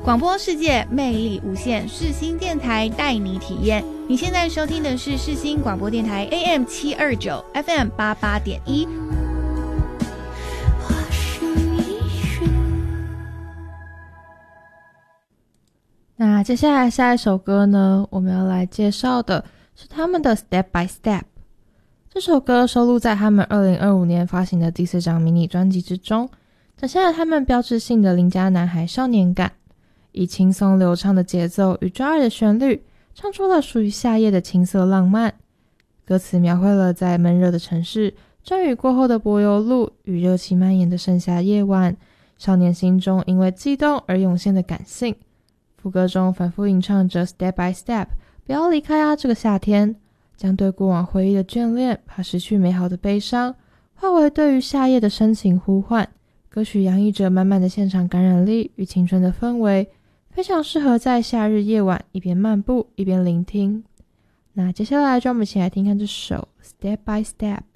广播世界魅力无限，世新电台带你体验。你现在收听的是世新广播电台 AM729 FM88.1。 那接下来下一首歌呢，我们要来介绍的是他们的 Step by Step。 这首歌收录在他们2025年发行的第4张迷你专辑之中，展现了他们标志性的邻家男孩少年感，以轻松流畅的节奏与抓耳的旋律，唱出了属于夏夜的青涩浪漫。歌词描绘了在闷热的城市，阵雨过后的柏油路与热气蔓延的盛夏夜晚，少年心中因为悸动而涌现的感性。副歌中反复吟唱着 Step by Step， 不要离开啊这个夏天，将对过往回忆的眷恋，怕失去美好的悲伤，化为对于夏夜的深情呼唤。歌曲洋溢着满满的现场感染力与青春的氛围，非常适合在夏日夜晚一边漫步一边聆听。那接下来就让我们一起来听看这首 Step by Step。